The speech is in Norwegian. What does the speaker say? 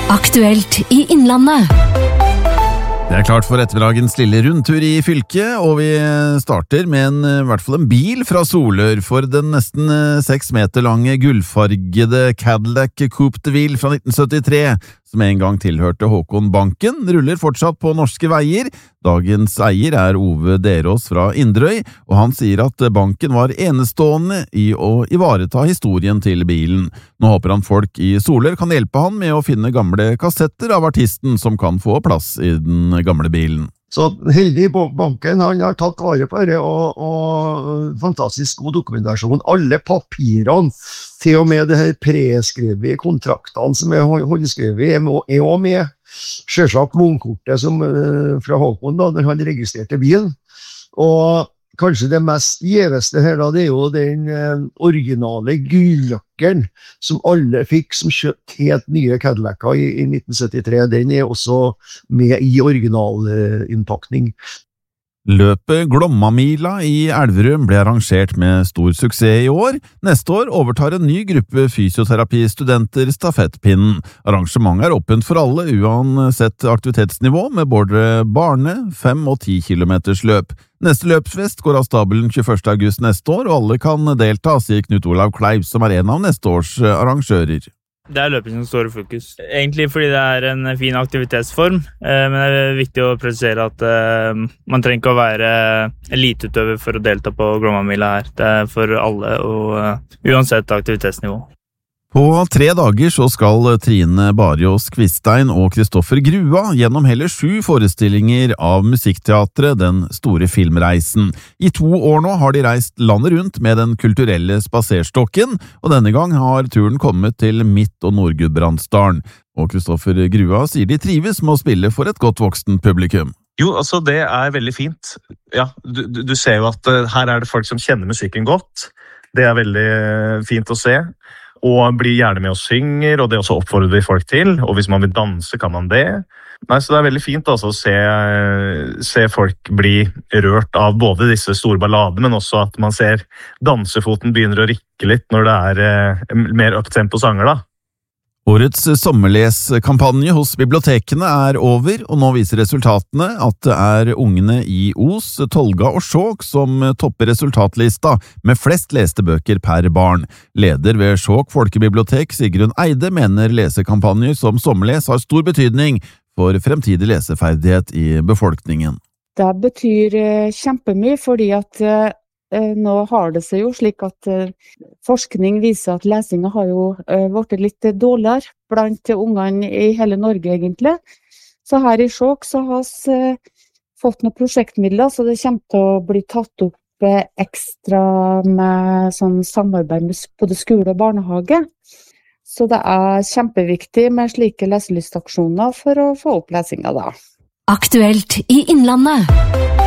Aktuelt i Innlandet. Det klart for ettermiddagens lille rundtur i fylket, og vi starter med i hvert fall en bil fra Solør, for den nesten 6 meter lange gullfargede Cadillac Coupe de Ville fra 1973, som en gang tilhørte Håkon Banken, ruller fortsatt på norske veier. Dagens eier Ove Derås fra Inderøy, og han sier at banken var enestående i å ivareta historien til bilen. Nå håper han folk i Solør kan hjelpe han med å finne gamle kassetter av artisten som kan få plass i den gamle bilen. Så heldig banken, han har tatt vare på det, og fantastisk god dokumentasjon. Alle papirene, til og med det her preskrevet kontraktene som håndskrevet, er også med. Selvsagt vognkortet fra Håkon da, når han registrerte bilen. Og kanskje det mest gjeveste her da, det er jo den originale gullnøkkelen som alle fikk som kjøpt helt nye Cadillac'er i 1973. Den er også med i originalinnpakning. Løpet Glommamila i Elverum ble arrangert med stor suksess i år. Neste år overtar en ny gruppe fysioterapistudenter stafettpinnen. Arrangementet åpent for alle, uansett aktivitetsnivå, med både barne-, 5- og 10 kilometers løp. Neste løpsfest går av stabelen 21. august neste år, og alle kan delta, sier Knut Olav Kleiv, som en av neste års arrangører. Det løping som står i fokus. Egentlig fordi det en fin aktivitetsform, men det viktig å presisere at man trenger ikke å være eliteutøver for å delta på Glommamila her. Det for alle, og uansett aktivitetsnivå. På 3 dager så skal Trine Barjås Kviststein og Kristoffer Grua gjennom hele 7 forestillinger av musikkteatret Den store filmreisen. I 2 år nå har de reist landet rundt med den kulturelle spaserstokken, og denne gang har turen kommet til Midt- og Nord-Gudbrandsdalen. Og Kristoffer Grua sier de trives med å spille for et godt voksen publikum. Jo, altså det veldig fint. Ja, du ser jo at her det folk som kjenner musikken godt. Det veldig fint å se. Og blir gjerne med og synger, og det også oppfordrer vi folk til. Og hvis man vil danse, kan man det. Nei, så det veldig fint altså, å se folk bli rørt av både disse store balladene, men også at man ser dansefoten begynner å rikke litt når det mer uptempo sanger da. Årets sommerleskampanje hos bibliotekene over, og nå viser resultatene at det ungene i Os, Tolga og Skjåk som topper resultatlista med flest leste bøker per barn. Leder ved Skjåk folkebibliotek, Sigrun Eide, mener lesekampanjer som sommerles har stor betydning for fremtidig leseferdighet i befolkningen. Det betyr kjempemye, fordi at nå har det seg jo slik at forskning viser at lesingen har jo vært litt dårligere blant ungene i hele Norge egentlig. Så her i Skjåk så har vi fått noen prosjektmidler, så det kommer til å bli tatt opp ekstra med sånn samarbeid med både skole og barnehage. Så det kjempeviktig med slike leselystaksjoner for å få opp lesingen da. Aktuelt i Innlandet.